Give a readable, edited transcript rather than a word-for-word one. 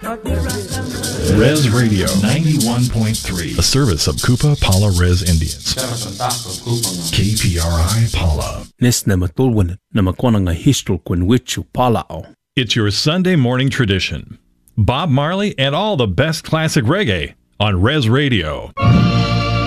Res Radio 91.3, a service of Kupa Pala Res Indians. KPRI Pala. Nes na matulwan na makwana nga histol kwen wichu palao. It's your Sunday morning tradition. Bob Marley and all the best classic reggae on Res Radio.